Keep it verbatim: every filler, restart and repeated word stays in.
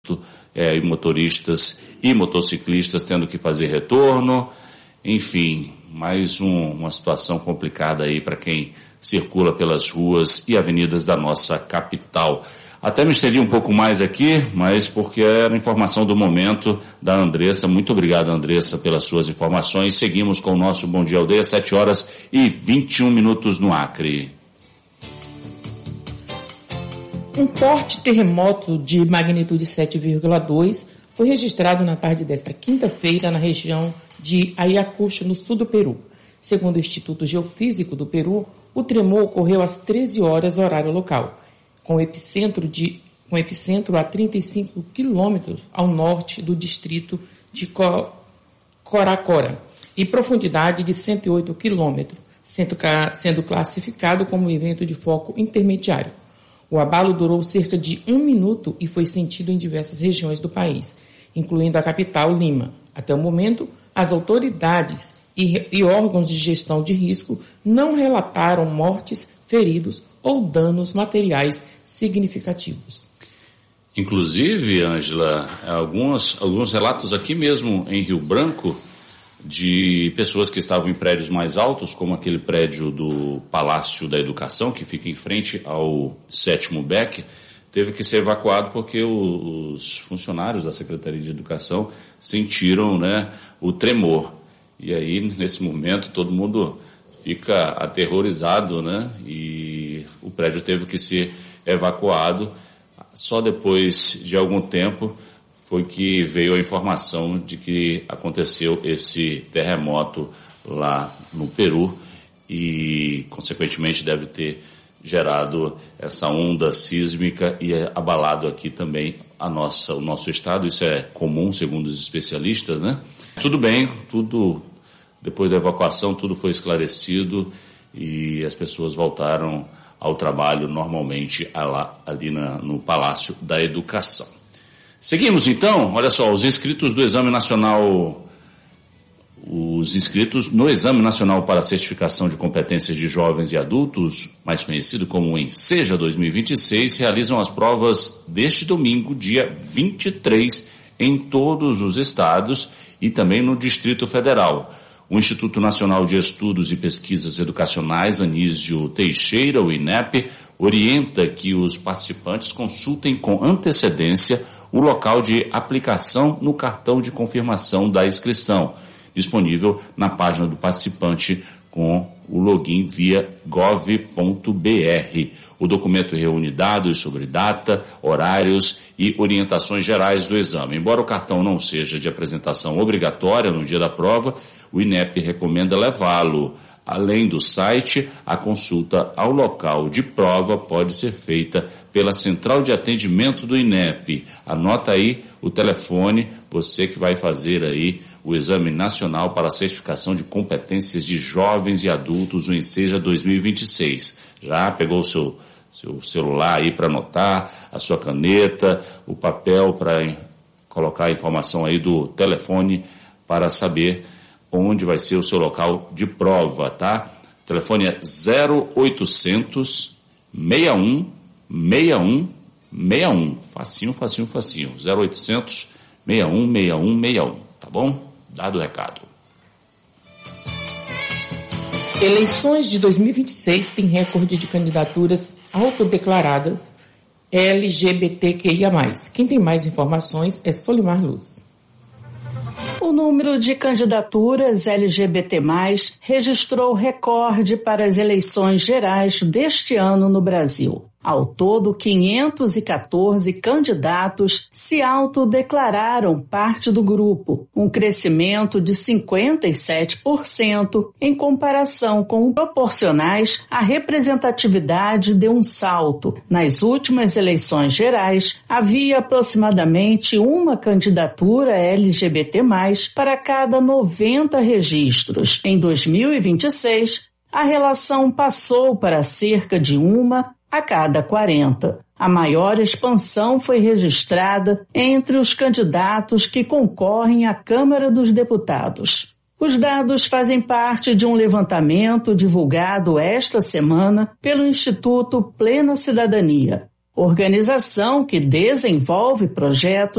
é, e motoristas e motociclistas tendo que fazer retorno. Enfim, mais um, uma situação complicada aí para quem circula pelas ruas e avenidas da nossa capital. Até me estendi um pouco mais aqui, mas porque era informação do momento da Andressa. Muito obrigado, Andressa, pelas suas informações. Seguimos com o nosso Bom Dia Aldeia, sete horas e vinte e um minutos no Acre. Um forte terremoto de magnitude sete vírgula dois foi registrado na tarde desta quinta-feira na região de Ayacucho, no sul do Peru. Segundo o Instituto Geofísico do Peru, o tremor ocorreu às treze horas, horário local, com epicentro, de, com epicentro a trinta e cinco quilômetros ao norte do distrito de Coracora e profundidade de cento e oito quilômetros, sendo, sendo classificado como evento de foco intermediário. O abalo durou cerca de um minuto e foi sentido em diversas regiões do país, incluindo a capital, Lima. Até o momento, as autoridades e, e órgãos de gestão de risco não relataram mortes, feridos ou danos materiais significativos. Inclusive, Ângela, alguns, alguns relatos aqui mesmo em Rio Branco de pessoas que estavam em prédios mais altos, como aquele prédio do Palácio da Educação, que fica em frente ao sétimo B E C, teve que ser evacuado porque os funcionários da Secretaria de Educação sentiram, né, o tremor. E aí, nesse momento, todo mundo fica aterrorizado, né? E o prédio teve que ser evacuado. Só depois de algum tempo foi que veio a informação de que aconteceu esse terremoto lá no Peru e, consequentemente, deve ter gerado essa onda sísmica e abalado aqui também a nossa, o nosso estado. Isso é comum, segundo os especialistas, né? Tudo bem, tudo, depois da evacuação, tudo foi esclarecido e as pessoas voltaram ao trabalho normalmente ali na, no Palácio da Educação. Seguimos então, olha só, os inscritos do Exame Nacional, os inscritos no Exame Nacional para a Certificação de Competências de Jovens e Adultos, mais conhecido como ENSEJA dois mil e vinte e seis, realizam as provas deste domingo, dia vinte e três, em todos os estados e também no Distrito Federal. O Instituto Nacional de Estudos e Pesquisas Educacionais, Anísio Teixeira, o INEP, orienta que os participantes consultem com antecedência o local de aplicação no cartão de confirmação da inscrição, disponível na página do participante com o login via gov ponto br. O documento reúne dados sobre data, horários e orientações gerais do exame. Embora o cartão não seja de apresentação obrigatória no dia da prova, o INEP recomenda levá-lo. Além do site, a consulta ao local de prova pode ser feita pela Central de Atendimento do INEP. Anota aí o telefone, você que vai fazer aí o Exame Nacional para a Certificação de Competências de Jovens e Adultos, o ENSEJA dois mil e vinte e seis. Já pegou o seu, seu celular aí para anotar, a sua caneta, o papel para colocar a informação aí do telefone para saber onde vai ser o seu local de prova, tá? O telefone é zero oitocentos, sessenta e um, sessenta e um, sessenta e um. Facinho, facinho, facinho. zero oitocentos, sessenta e um, sessenta e um, sessenta e um. Tá bom? Dado o recado. Eleições de dois mil e vinte e seis têm recorde de candidaturas autodeclaradas L G B T Q I A mais. Quem tem mais informações é Solimar Luz. O número de candidaturas L G B T mais, registrou recorde para as eleições gerais deste ano no Brasil. Ao todo, quinhentos e quatorze candidatos se autodeclararam parte do grupo, um crescimento de cinquenta e sete por cento em comparação com proporcionais à representatividade de um salto. Nas últimas eleições gerais, havia aproximadamente uma candidatura L G B T mais, para cada noventa registros. Em dois mil e vinte e seis, a relação passou para cerca de uma a cada quarenta. A maior expansão foi registrada entre os candidatos que concorrem à Câmara dos Deputados. Os dados fazem parte de um levantamento divulgado esta semana pelo Instituto Plena Cidadania. organização que desenvolve projetos